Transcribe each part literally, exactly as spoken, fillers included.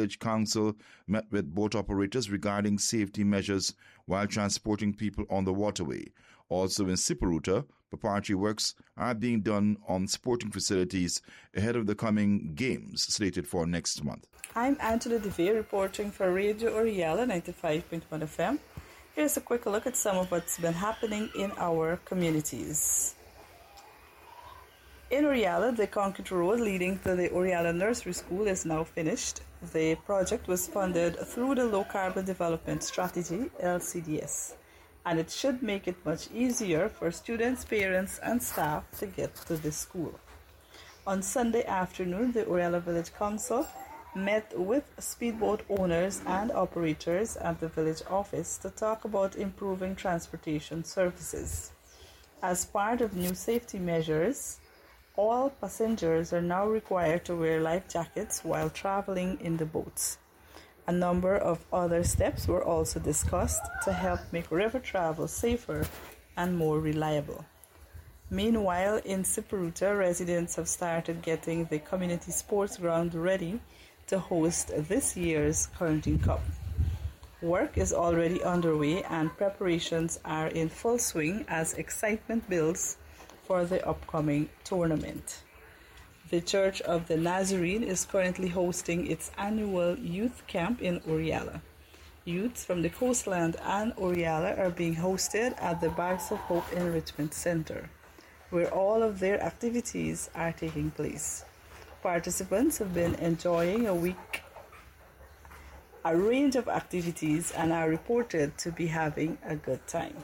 Village Council met with boat operators regarding safety measures while transporting people on the waterway. Also in Siparuta, preparatory works are being done on sporting facilities ahead of the coming games slated for next month. I'm Angela DeVere reporting for Radio Oriala ninety-five point one F M. Here's a quick look at some of what's been happening in our communities. In Oriala, the concrete road leading to the Oriala Nursery School is now finished. The project was funded through the Low Carbon Development Strategy, L C D S, and it should make it much easier for students, parents, and staff to get to the school. On Sunday afternoon, the Oriala Village Council met with speedboat owners and operators at the village office to talk about improving transportation services. As part of new safety measures, all passengers are now required to wear life jackets while traveling in the boats. A number of other steps were also discussed to help make river travel safer and more reliable. Meanwhile, in Siparuta, residents have started getting the community sports ground ready to host this year's Currenting Cup. Work is already underway and preparations are in full swing as excitement builds for the upcoming tournament. The Church of the Nazarene is currently hosting its annual youth camp in Oriala. Youths from the coastland and Oriala are being hosted at the Bags of Hope Enrichment Center, where all of their activities are taking place. Participants have been enjoying a week, a range of activities, and are reported to be having a good time.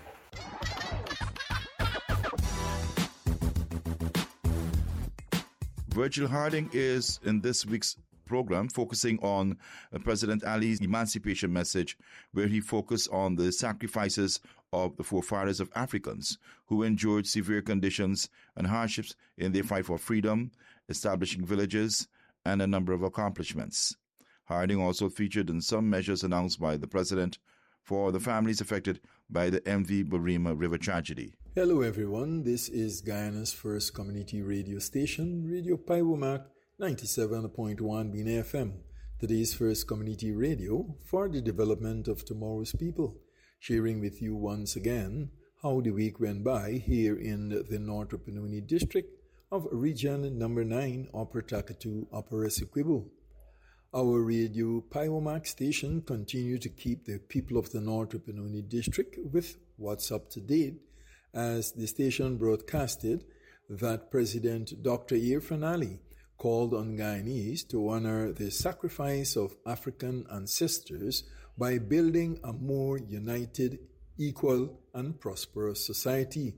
Virgil Harding is in this week's program focusing on President Ali's emancipation message, where he focused on the sacrifices of the forefathers of Africans who endured severe conditions and hardships in their fight for freedom, establishing villages, and a number of accomplishments. Harding also featured in some measures announced by the president for the families affected by the M V Barima River tragedy. Hello everyone, this is Guyana's first community radio station, Radio Paiwomak ninety-seven point one Bina F M, today's first community radio for the development of tomorrow's people, sharing with you once again how the week went by here in the North Rupununi district of Region Number nine, Upper Takatu, Upper Essequibo. Our Radio Paiwomak station continued to keep the people of the North Rupununi district with what's up to date, as the station broadcasted that President Doctor Irfaan Ali called on Guyanese to honor the sacrifice of African ancestors by building a more united, equal, and prosperous society.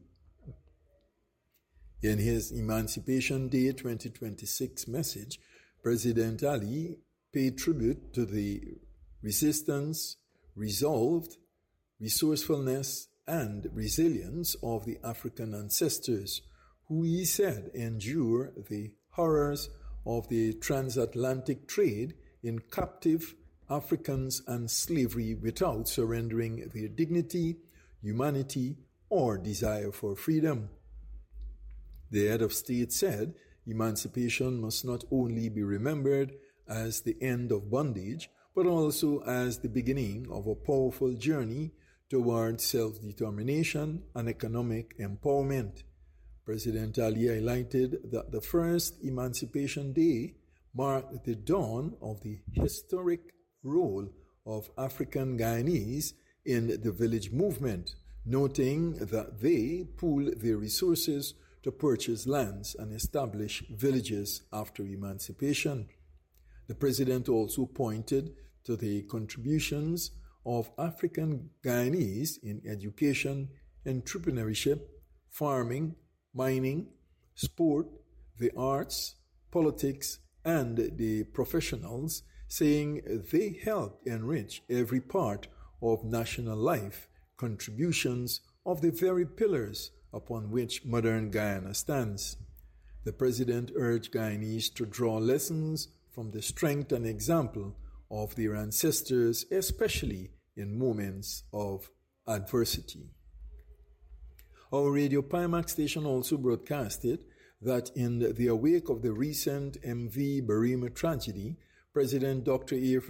In his Emancipation Day twenty twenty-six message, President Ali paid tribute to the resistance, resolve, resourcefulness, and resilience of the African ancestors, who he said endure the horrors of the transatlantic trade in captive Africans and slavery without surrendering their dignity, humanity, or desire for freedom. The head of state said emancipation must not only be remembered as the end of bondage, but also as the beginning of a powerful journey towards self-determination and economic empowerment. President Ali highlighted that the first Emancipation Day marked the dawn of the historic role of African Guyanese in the village movement, noting that they pooled their resources to purchase lands and establish villages after emancipation. The president also pointed to the contributions of African Guyanese in education, entrepreneurship, farming, mining, sport, the arts, politics, and the professionals, saying they helped enrich every part of national life, contributions of the very pillars upon which modern Guyana stands. The president urged Guyanese to draw lessons from the strength and example of their ancestors, especially in moments of adversity. Our Radio Paiwomak station also broadcasted that in the wake of the recent M V Barima tragedy, President Doctor Irfaan